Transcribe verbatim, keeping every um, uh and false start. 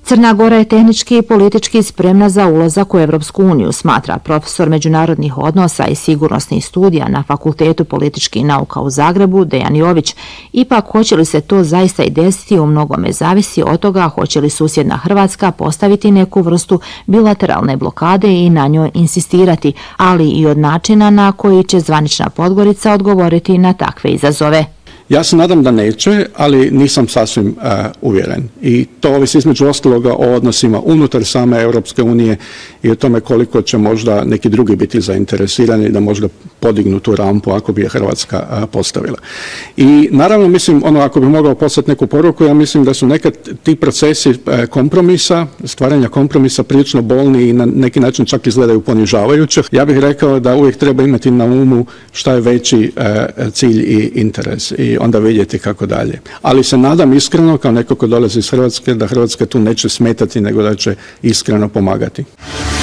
Crna Gora je tehnički i politički spremna za ulazak u Evropsku uniju, smatra profesor međunarodnih odnosa i sigurnosnih studija na Fakultetu političkih nauka u Zagrebu Dejan Jović. Ipak, hoće li se to zaista i desiti, u mnogome zavisi od toga hoće li susjedna Hrvatska postaviti neku vrstu bilateralne blokade i na njoj insistirati, ali i od načina na koji će zvanična Podgorica odgovoriti na takve izazove. Ja se nadam da neće, ali nisam sasvim uh, uvjeren. I to ovisi između ostaloga o odnosima unutar same Europske unije i o tome koliko će možda neki drugi biti zainteresirani da možda podignu tu rampu ako bi je Hrvatska uh, postavila. I naravno, mislim, ono ako bi mogao poslati neku poruku, ja mislim da su nekad ti procesi uh, kompromisa, stvaranja kompromisa prilično bolni i na neki način čak izgledaju ponižavajuće. Ja bih rekao da uvijek treba imati na umu šta je veći uh, cilj i interes. I onda vidjeti kako dalje. Ali se nadam iskreno, kao neko ko dolazi iz Hrvatske, da Hrvatska tu neće smetati, nego da će iskreno pomagati.